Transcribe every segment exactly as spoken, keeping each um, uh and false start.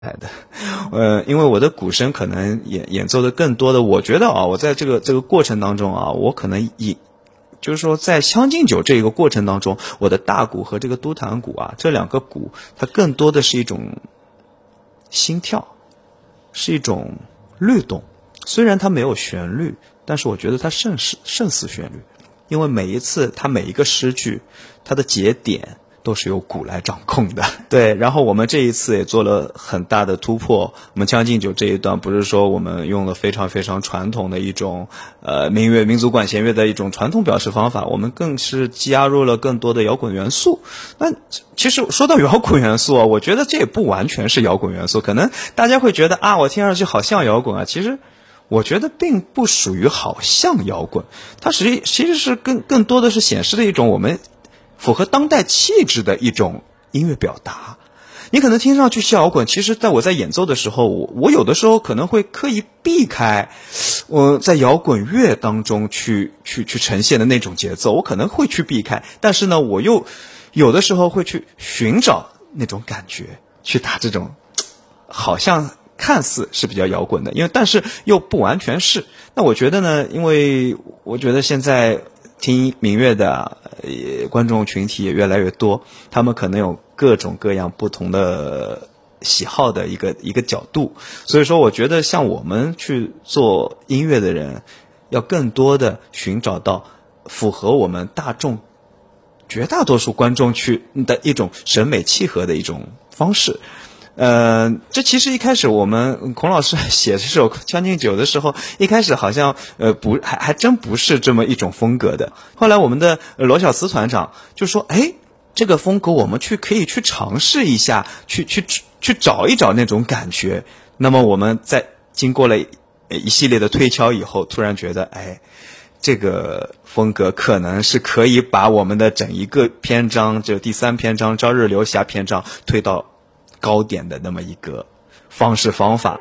的，呃，因为我的鼓声可能演演奏的更多的，我觉得啊，我在这个这个过程当中啊，我可能以就是说在《将进酒》这个过程当中，我的大鼓和这个都弹鼓啊，这两个鼓它更多的是一种心跳，是一种律动。虽然它没有旋律，但是我觉得它胜似胜似旋律，因为每一次它每一个诗句，它的节点都是由鼓来掌控的。对，然后我们这一次也做了很大的突破。我们《将进酒》这一段不是说我们用了非常非常传统的一种呃民乐民族管弦乐的一种传统表示方法，我们更是加入了更多的摇滚元素。那其实说到摇滚元素啊，我觉得这也不完全是摇滚元素，可能大家会觉得啊，我听上去好像摇滚啊，其实我觉得并不属于好像摇滚，它实际其实是更更多的是显示的一种我们符合当代气质的一种音乐表达。你可能听上去像摇滚，其实在我在演奏的时候，我我有的时候可能会刻意避开我在摇滚乐当中去去去呈现的那种节奏，我可能会去避开，但是呢，我又有的时候会去寻找那种感觉，去打这种好像看似是比较摇滚的，因为但是又不完全是。那我觉得呢，因为我觉得现在听民乐的呃观众群体也越来越多，他们可能有各种各样不同的喜好的一个一个角度，所以说我觉得像我们去做音乐的人，要更多的寻找到符合我们大众绝大多数观众去的一种审美契合的一种方式。呃，这其实一开始我们孔老师写这首《将进酒》的时候，一开始好像呃不还还真不是这么一种风格的。后来我们的罗小慈团长就说：“哎，这个风格我们去可以去尝试一下，去去去找一找那种感觉。”那么我们在经过了一系列的推敲以后，突然觉得，哎，这个风格可能是可以把我们的整一个篇章，就第三篇章《朝日流霞》篇章推到高点的那么一个方式方法。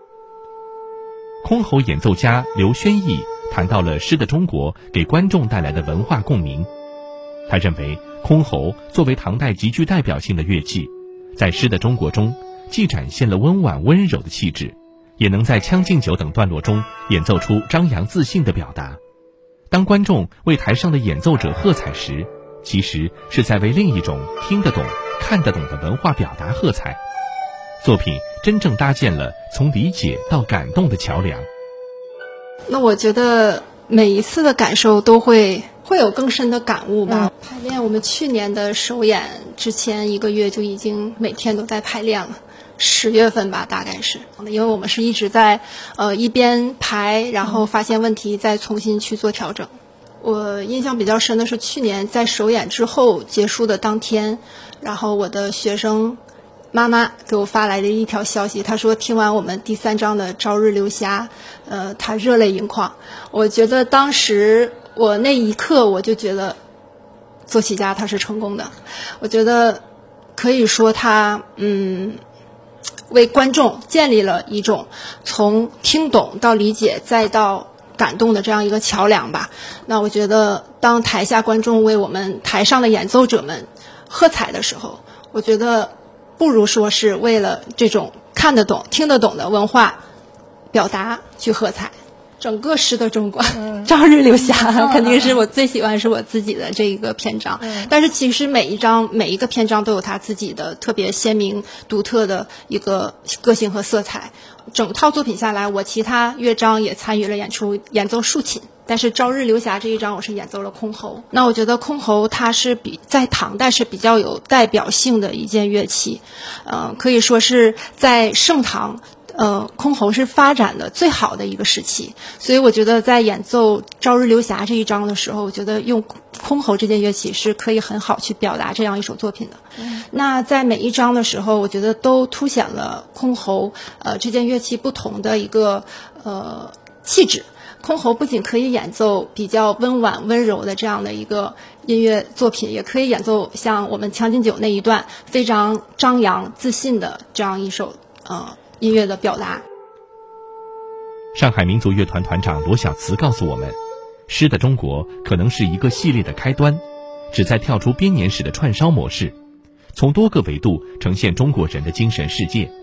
箜篌演奏家刘宣义谈到了诗的中国给观众带来的文化共鸣。他认为箜篌作为唐代极具代表性的乐器，在诗的中国中既展现了温婉温柔的气质，也能在《将进酒》等段落中演奏出张扬自信的表达。当观众为台上的演奏者喝彩时，其实是在为另一种听得懂看得懂的文化表达喝彩。作品真正搭建了从理解到感动的桥梁。 那我觉得每一次的感受都会会有更深的感悟吧。排练我们去年的首演之前一个月就已经每天都在排练了，十月份吧大概是，因为我们是一直在呃一边排，然后发现问题再重新去做调整。我印象比较深的是去年在首演之后结束的当天，然后我的学生妈妈给我发来的一条消息，她说听完我们第三章的《朝日流霞》，呃，她热泪盈眶。我觉得当时我那一刻我就觉得作曲家他是成功的，我觉得可以说他嗯为观众建立了一种从听懂到理解再到感动的这样一个桥梁吧。那我觉得当台下观众为我们台上的演奏者们喝彩的时候，我觉得不如说是为了这种看得懂听得懂的文化表达去喝彩。整个诗的中国、嗯、朝日流霞、嗯、肯定是我最喜欢是我自己的这一个篇章、嗯、但是其实每一章每一个篇章都有它自己的特别鲜明独特的一个个性和色彩。整套作品下来，我其他乐章也参与了演出，演奏竖琴，但是朝日流霞这一章我是演奏了箜篌。那我觉得箜篌它是比在唐代是比较有代表性的一件乐器，呃，可以说是在盛唐呃，箜篌是发展的最好的一个时期，所以我觉得在演奏《朝日流霞》这一章的时候，我觉得用箜篌这件乐器是可以很好去表达这样一首作品的。嗯、那在每一章的时候，我觉得都凸显了箜篌呃这件乐器不同的一个呃气质。箜篌不仅可以演奏比较温婉温柔的这样的一个音乐作品，也可以演奏像我们《将进酒》那一段非常张扬自信的这样一首呃。音乐的表达。 上海民族乐团团长罗小慈告诉我们，诗的中国可能是一个系列的开端，旨在跳出编年史的串烧模式，从多个维度呈现中国人的精神世界。